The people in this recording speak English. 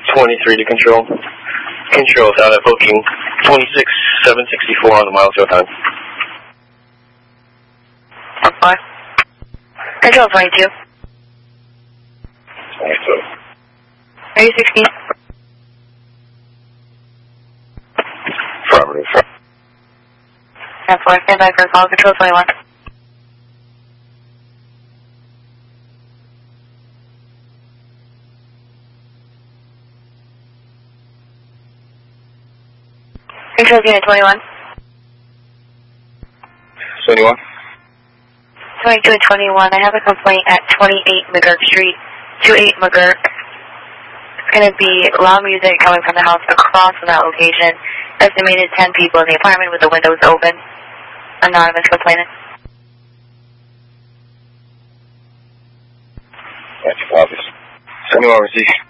23 to control. Control's out at booking 26764 on the mile to time. 4. Control 22. 22. Are you 16? Affirmative. 4, stand by for call. Control 21. Control unit 21. 21. 22 and 21. I have a complaint at 28 McGurk Street, 28 McGurk. It's going to be loud music coming from the house across from that location. Estimated 10 people in the apartment with the windows open. Anonymous complainant. That's obvious. 21 received.